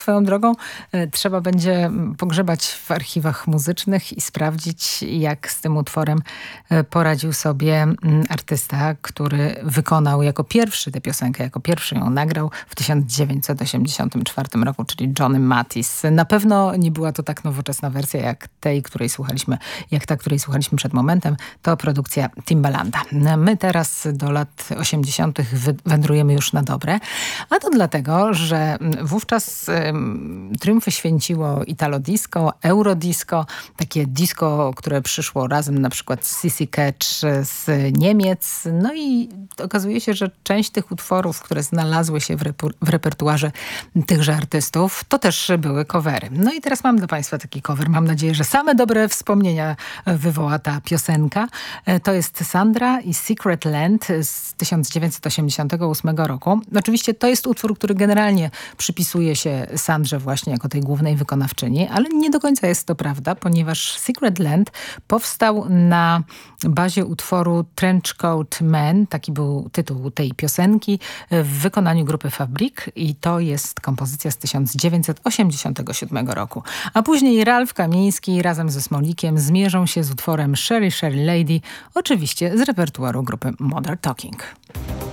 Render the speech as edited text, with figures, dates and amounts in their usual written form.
Swoją drogą trzeba będzie pogrzebać w archiwach muzycznych i sprawdzić, jak z tym utworem poradził sobie artysta, który wykonał jako pierwszy tę piosenkę, jako pierwszy ją nagrał w 1984 roku, czyli Johnny Mathis. Na pewno nie była to tak nowoczesna wersja jak ta, której słuchaliśmy przed momentem. To produkcja Timbalanda. My teraz do lat 80. wędrujemy już na dobre, a to dlatego, że wówczas triumfy święciło Italo Disco, Eurodisco, takie disco, które przyszło razem na przykład z CC Catch z Niemiec. No i okazuje się, że część tych utworów, które znalazły się w repertuarze tychże artystów, to też były covery. No i teraz mam dla Państwa taki cover. Mam nadzieję, że same dobre wspomnienia wywoła ta piosenka. To jest Sandra i Secret Land z 1988 roku. Oczywiście to jest utwór, który generalnie przypisuje się Sandrze właśnie jako tej głównej wykonawczyni, ale nie do końca jest to prawda, ponieważ Secret Land powstał na bazie utworu Trenchcoat Man, taki był tytuł tej piosenki, w wykonaniu grupy Fabrik i to jest kompozycja z 1987 roku. A później Ralf Kamiński razem ze Smolikiem zmierzą się z utworem Sherry Sherry Lady, oczywiście z repertuaru grupy Modern Talking.